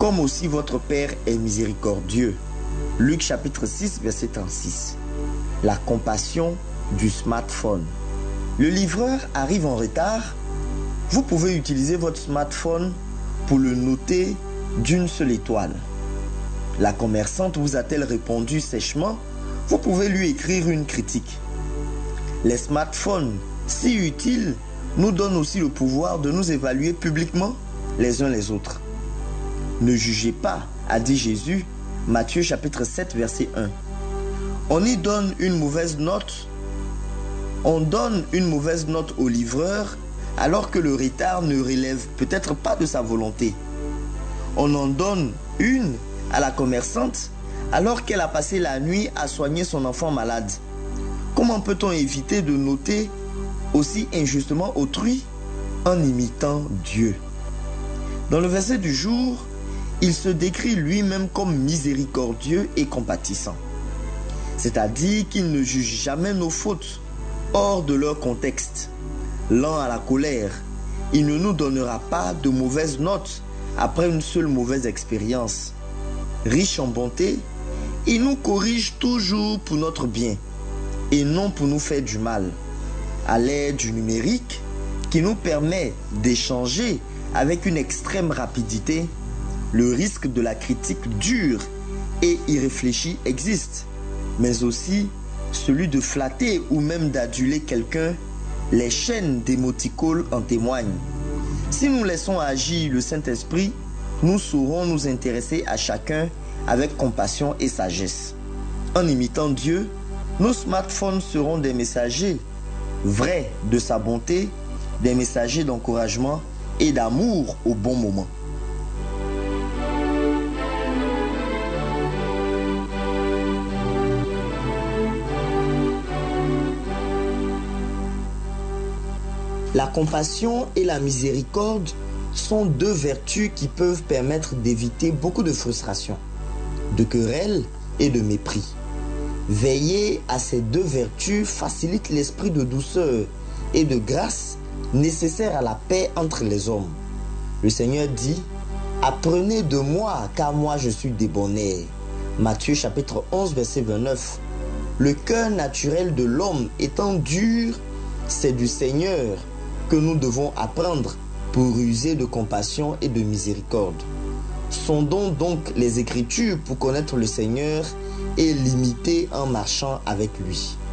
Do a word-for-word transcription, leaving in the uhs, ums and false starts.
comme aussi votre Père est miséricordieux. Luc chapitre six, verset trente-six. La compassion du smartphone. Le livreur arrive en retard. Vous pouvez utiliser votre smartphone pour le noter d'une seule étoile. La commerçante vous a-t-elle répondu sèchement? Vous pouvez lui écrire une critique. Les smartphones, si utiles, nous donnent aussi le pouvoir de nous évaluer publiquement les uns les autres. Ne jugez pas, a dit Jésus, Matthieu chapitre sept, verset un. On y donne une mauvaise note. On donne une mauvaise note au livreur alors que le retard ne relève peut-être pas de sa volonté. On en donne une à la commerçante alors qu'elle a passé la nuit à soigner son enfant malade. Comment peut-on éviter de noter aussi injustement autrui? En imitant Dieu. Dans le verset du jour, il se décrit lui-même comme miséricordieux et compatissant. C'est-à-dire qu'il ne juge jamais nos fautes hors de leur contexte. Lent à la colère, il ne nous donnera pas de mauvaises notes après une seule mauvaise expérience. Riche en bonté, il nous corrige toujours pour notre bien et non pour nous faire du mal. À l'aide du numérique qui nous permet d'échanger avec une extrême rapidité, le risque de la critique dure et irréfléchie existe, mais aussi celui de flatter ou même d'aduler quelqu'un. Les chaînes d'émoticônes en témoignent. Si nous laissons agir le Saint-Esprit, nous saurons nous intéresser à chacun avec compassion et sagesse. En imitant Dieu, nos smartphones seront des messagers vrais de sa bonté, des messagers d'encouragement et d'amour au bon moment. La compassion et la miséricorde sont deux vertus qui peuvent permettre d'éviter beaucoup de frustration, de querelles et de mépris. Veiller à ces deux vertus facilite l'esprit de douceur et de grâce nécessaire à la paix entre les hommes. Le Seigneur dit « Apprenez de moi, car moi je suis débonnaire ». Matthieu chapitre onze, verset vingt-neuf. Le cœur naturel de l'homme étant dur, c'est du Seigneur que nous devons apprendre pour user de compassion et de miséricorde. Sondons donc les Écritures pour connaître le Seigneur et l'imiter en marchant avec lui.